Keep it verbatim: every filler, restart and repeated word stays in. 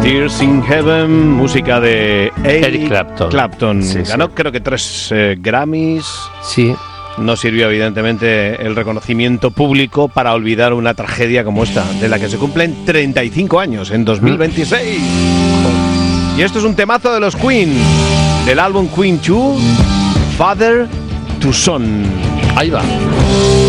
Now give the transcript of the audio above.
Tears in Heaven, música de Eric, Eric Clapton. Clapton. Sí, Ganó sí. creo que tres eh, Grammys. Sí. No sirvió evidentemente el reconocimiento público para olvidar una tragedia como esta, de la que se cumplen treinta y cinco años en dos mil veintiséis. Y esto es un temazo de los Queen, del álbum Queen dos, Father to Son. Ahí va.